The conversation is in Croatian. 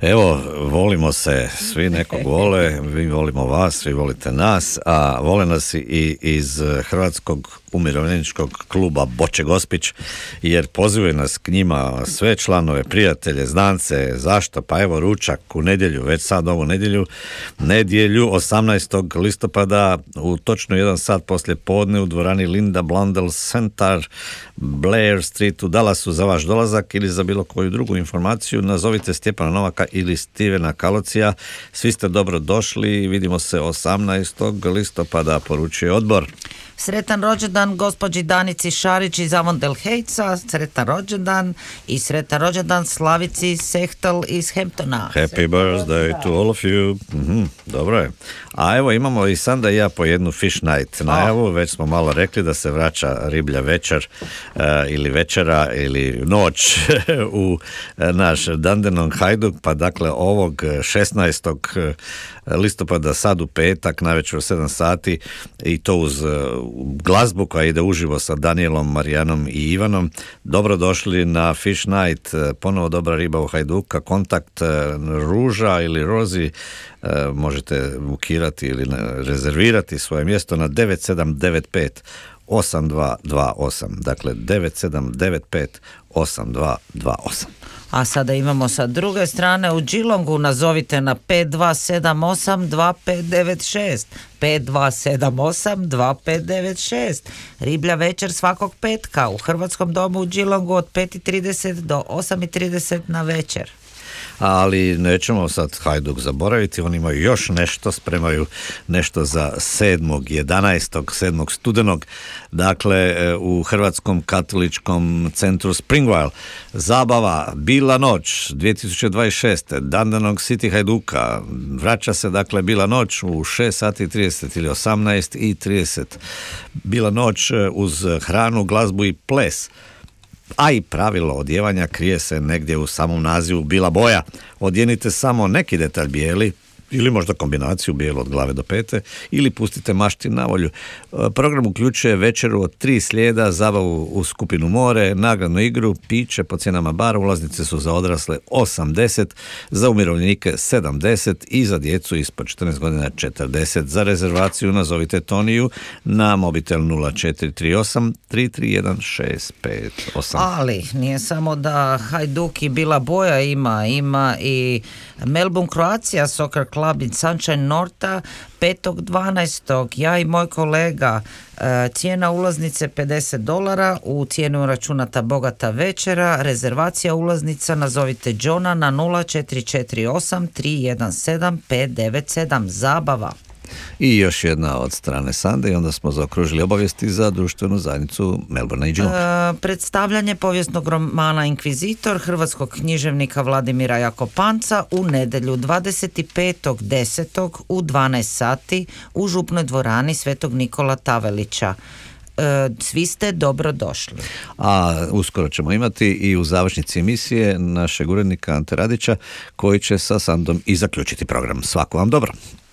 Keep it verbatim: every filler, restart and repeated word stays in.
Evo, volimo se, svi nekog vole, vi volimo vas, vi volite nas, a vole nas i iz Hrvatskog umirovljeničkog kluba Boče Gospić, jer pozivaju nas k njima sve članove, prijatelje, znance. Zašto? Pa evo ručak u nedjelju, već sad ovu nedjelju, nedjelju osamnaestog listopada u točno jedan sat poslije podne u dvorani Linda Blundell Center, Blair Street u Dallasu. Za vaš dolazak ili za bilo koju drugu informaciju nazovite Stjepana Novaka ili Stevena Kalocija. Svi ste dobro došli, vidimo se osamnaestog listopada, poručuje odbor. Sretan rođendan gospođi Danici Šarić iz Avondale Heightsa, sretan rođendan i sretan rođendan Slavici Sehtel iz Hamptona. Happy birthday to all of you. Mm-hmm, dobro je. A evo imamo i Sanda i ja po jednu fish night najavu, već smo malo rekli da se vraća riblja večer uh, ili večera ili noć u naš Dandenong Hajduk, pa dakle ovog šesnaestog listopada sad u petak navečer u sedam sati i to uz glazbu koja ide uživo sa Danielom, Marijanom i Ivanom. Dobrodošli na Fish Night, ponovo dobra riba u Hajduka, kontakt Ruža ili Rozi, možete bukirati ili rezervirati svoje mjesto na devet sedam devet pet osam dva dva osam, dakle devet sedam devet pet osam dva dva osam. A sada imamo sa druge strane u Geelongu, nazovite na pet dva sedam osam dva pet devet šest, pet dva sedam osam dva pet devet šest. Riblja večer svakog petka u Hrvatskom domu u Geelongu od pet i trideset do osam i trideset na večer. Ali nećemo sad Hajduk zaboraviti, oni imaju još nešto, spremaju nešto za sedmog jedanaestog sedmog studenog, dakle u Hrvatskom katoličkom centru Springvale. Zabava Bila noć dvije tisuće dvadeset šeste. Dandenong City Hajduka. Vraća se dakle Bila noć u šest sati i trideset ili osamnaest i trideset. Bila noć uz hranu, glazbu i ples. A i pravilo odjevanja krije se negdje u samom nazivu Bila boja. Odjenite samo neki detalj bijeli ili možda kombinaciju bijelo od glave do pete ili pustite mašti na volju. Program uključuje večeru od tri slijeda, zabavu u skupinu more, nagradnu igru, piće po cijenama bara. Ulaznice su za odrasle osamdeset, za umirovljenike sedamdeset i za djecu ispod četrnaest godina četrdeset. Za rezervaciju nazovite Toniju na mobitel nula četiri tri osam tri tri jedan šest pet osam. Ali nije samo da Hajduk i Bila boja ima, ima i Melbourne Croatia Soccer Club in Sunshine Norta petog dvanaestog. Ja i moj kolega, cijena ulaznice pedeset dolara, u cijenu računata bogata večera. Rezervacija ulaznica nazovite Johna na nula četiri četiri osam tri jedan sedam pet devet sedam. Zabava. I još jedna od strane Sande i onda smo zaokružili obavijesti za društvenu zajednicu Melbourne i Geelonga. E, predstavljanje povijesnog romana Inkvizitor hrvatskog književnika Vladimira Jakopanca u nedjelju dvadeset petog desetog u dvanaest sati u župnoj dvorani Svetog Nikola Tavelića. E, svi ste dobro došli. A uskoro ćemo imati i u završnici emisije našeg urednika Ante Radića koji će sa Sandom i zaključiti program. Svako vam dobro.